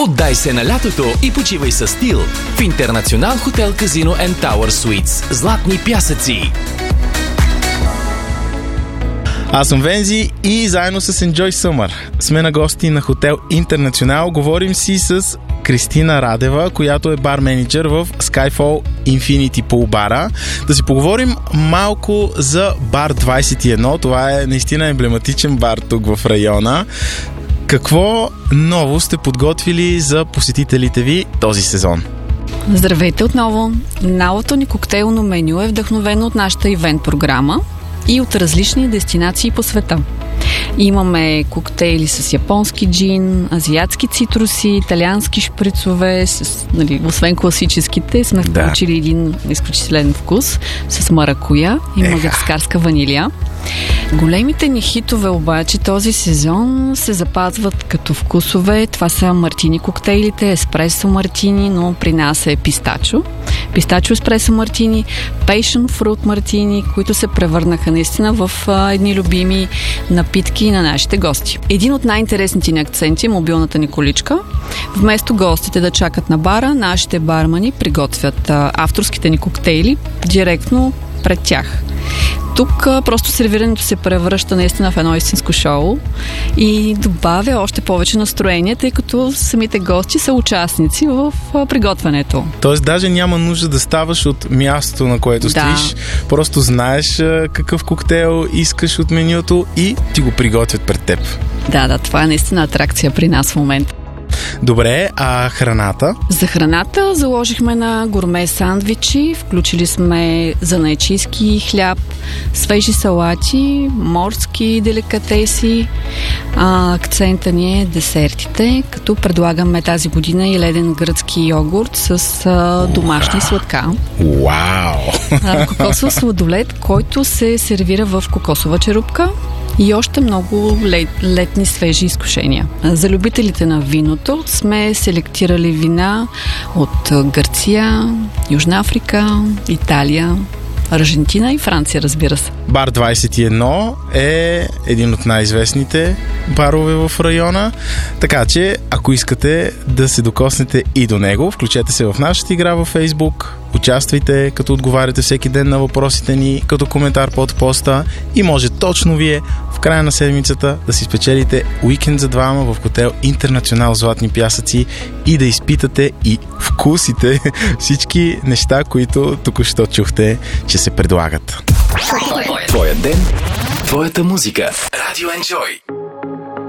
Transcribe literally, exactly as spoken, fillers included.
Отдай се на лятото и почивай със стил в Интернационал хотел Казино енд Тауър Суитс Златни пясъци. Аз съм Вензи и заедно с Enjoy Summer сме на гости на хотел Интернационал. Говорим си с Кристина Радева, която е бар менеджер в Skyfall Infinity Pool бара. Да си поговорим малко за бар двайсет и едно. Това е наистина емблематичен бар тук в района. Какво ново сте подготвили за посетителите ви този сезон? Здравейте отново! Новото ни коктейлно меню е вдъхновено от нашата ивент програма и от различни дестинации по света. Имаме коктейли с японски джин, азиатски цитруси, италиански шприцове, с, нали, освен класическите, сме да. получили един изключителен вкус с маракуя и мадагаскарска ванилия. Големите ни хитове обаче този сезон се запазват като вкусове. Това са мартини коктейлите, еспресо мартини, но при нас е пистачо. Пистачо еспресо мартини, пейшън фрут мартини, които се превърнаха наистина в а, едни любими напитки на нашите гости. Един от най-интересните ни акценти е мобилната ни количка. Вместо гостите да чакат на бара, нашите бармани приготвят а, авторските ни коктейли директно пред тях. Тук а, просто сервирането се превръща наистина в едно истинско шоу и добавя още повече настроение, тъй като самите гости са участници в а, приготвянето. Тоест даже няма нужда да ставаш от мястото, на което да. стоиш. Просто знаеш а, какъв коктейл искаш от менюто и ти го приготвят пред теб. Да, да, това е наистина атракция при нас в момента. Добре, а храната? За храната заложихме на гурме сандвичи, включили сме занаячийски хляб, свежи салати, морски деликатеси. А, акцента ни е десертите, като предлагаме тази година и леден гръцки йогурт с а, домашни сладка. Вау! А, кокосов сладолед, който се сервира в кокосова черупка. И още много лет, летни свежи изкушения. За любителите на виното сме селектирали вина от Гърция, Южна Африка, Италия, Аржентина и Франция, разбира се. Бар двайсет и едно е един от най-известните барове в района, така че ако искате да се докоснете и до него, включете се в нашата игра във Facebook, участвайте, като отговаряте всеки ден на въпросите ни, като коментар под поста и може точно вие в края на седмицата да си спечелите уикенд за двама в хотел Интернационал Златни пясъци и да изпитате и вкусите всички неща, които току-що чухте, че се предлагат. Твоя ден, твоята музика. Радио Enjoy.